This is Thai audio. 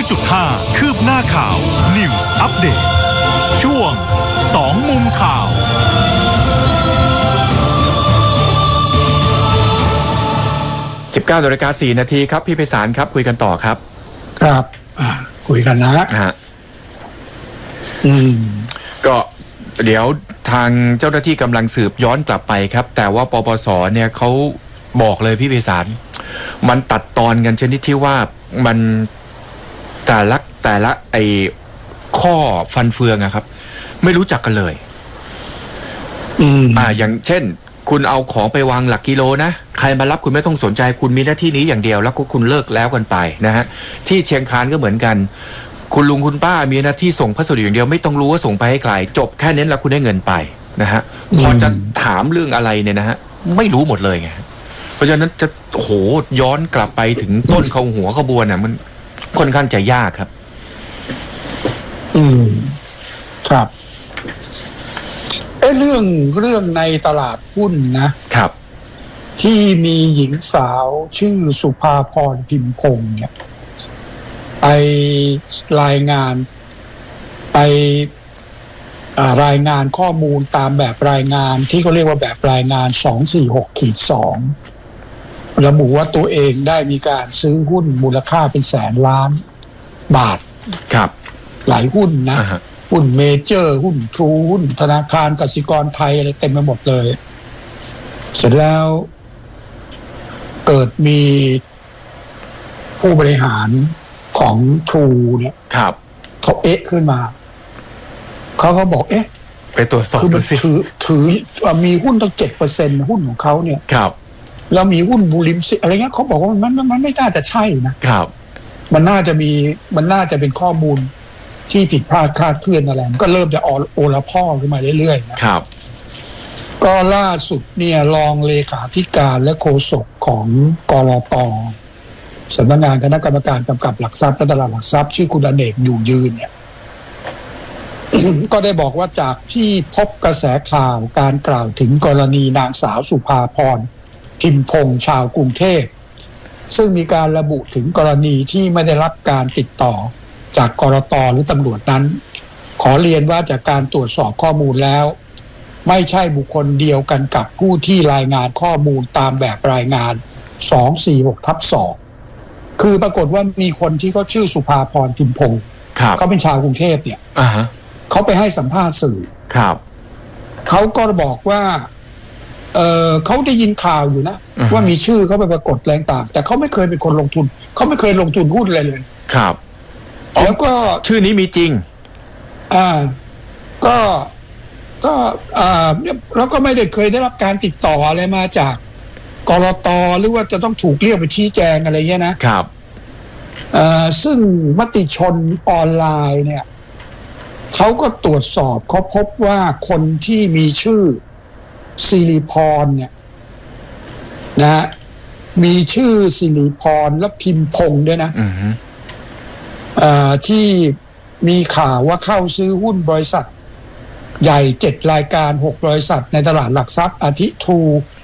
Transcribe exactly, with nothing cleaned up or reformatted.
จุดห้า คืบหน้าข่าว News Update ช่วงสองมุมข่าวสิบเก้านาฬิกาสี่นาทีครับพี่ไพศาลครับคุยกันต่อครับครับคุยกันนะฮะอืมก็เดี๋ยวทางเจ้าหน้าที่กำลังสืบย้อนกลับไปครับแต่ว่าปปสเนี่ยเขาบอกเลยพี่ไพศาลมันตัดตอนกันชนิดที่ว่ามันแต่ละแต่ละไอ้ข้อฟันเฟืองอะครับไม่รู้จักกันเลยอืมอ่าอย่างเช่นคุณเอาของไปวางหลักกิโลนะใครมารับคุณไม่ต้องสนใจคุณมีหน้าที่นี้อย่างเดียวแล้วก็คุณเลิกแล้วกันไปนะฮะที่เชียงคานก็เหมือนกันคุณลุงคุณป้ามีหน้าที่ส่งพัสดุอย่างเดียวไม่ต้องรู้ว่าส่งไปให้ใครจบแค่นั้นแล้วคุณได้เงินไปนะฮะพอจะถามเรื่องอะไรเนี่ยนะฮะไม่รู้หมดเลยไงเพราะฉะนั้นจะโหย้อนกลับไปถึงต้นเขาหัวขบวนอ่ะมันค่อนข้างจะยากครับอืมครับไอ้เรื่องเรื่องในตลาดหุ้นนะครับที่มีหญิงสาวชื่อสุภาพรพิมพงษ์เนี่ยไปรายงานไปรายงานข้อมูลตามแบบรายงานที่เขาเรียกว่าแบบรายงาน สองสี่หก สอง ระบุว่าตัวเองได้มีการซื้อหุ้นมูลค่าเป็นแสนล้านบาทครับหลายหุ้นนะ uh-huh. หุ้นเมเจอร์หุ้นทรูหุ้นธนาคารกสิกรไทยอะไรเต็มไปหมดเลยเสร็จแล้วเกิดมีผู้บริหารของทรูเนี่ยครับเขาเอ๊ะขึ้นมาเขาก็บอกเอ๊ะไปตรวจสอบคือมันถือถือมีหุ้นตั้ง เจ็ดเปอร์เซ็นต์ หุ้นของเขาเนี่ยครับแล้วมีหุ้นบูริมสิอะไรเงี้ยเขาบอกว่ามันมันไม่น่าจะใช่นะครับมันน่าจะมีมันน่าจะเป็นข้อมูลที่ผิดพลาดคลาดเคลื่อนอะไรมันก็เริ่มจะโอละพ่อขึ้นมาเรื่อยๆนะครับก็ล่าสุดเนี่ยรองเลขาธิการและโฆษกของกลต.สำนักงานคณะกรรมการกำกับหลักทรัพย์และตลาดหลักทรัพย์ชื่อคุณอเนกอยู่ยืนเนี่ย ก็ได้บอกว่าจากที่พบกระแสข่าวการกล่าวถึงกรณีนางสาวสุภาพรพิมพงษ์ชาวกรุงเทพซึ่งมีการระบุถึงกรณีที่ไม่ได้รับการติดต่อจากกลต.หรือตำรวจนั้นขอเรียนว่าจากการตรวจสอบข้อมูลแล้วไม่ใช่บุคคลเดียวกันกับผู้ที่รายงานข้อมูลตามแบบรายงาน สองสี่หก ทับ สอง คือปรากฏว่ามีคนที่เขาชื่อสุภาพรพิมพงษ์เขาเป็นชาวกรุงเทพเนี่ย uh-huh. เขาไปให้สัมภาษณ์สื่อครับเขาก็บอกว่าเออเขาได้ยินข่าวอยู่นะ uh-huh. ว่ามีชื่อเขาไปปรากฏแรงต่างแต่เขาไม่เคยเป็นคนลงทุนเขาไม่เคยลงทุนหุ้นอะไรเลยครับแล้วก็ชื่อนี้มีจริงอ่าก็ก็อ่าแล้วก็ไม่ได้เคยได้รับการติดต่ออะไรมาจากกลต.หรือว่าจะต้องถูกเรียกไปชี้แจงอะไรเงี้ยนะครับอ่าซึ่งมติชนออนไลน์เนี่ยเขาก็ตรวจสอบเขาพบว่าคนที่มีชื่อสิริพรเนี่ยนะมีชื่อสิริพรและพิมพงษ์ด้วยนะอือฮึอ่าที่มีข่าวว่าเข้าซื้อหุ้นบริษัทใหญ่เจ็ดรายการหกบริษัทในตลาดหลักทรัพย์อาทิทรู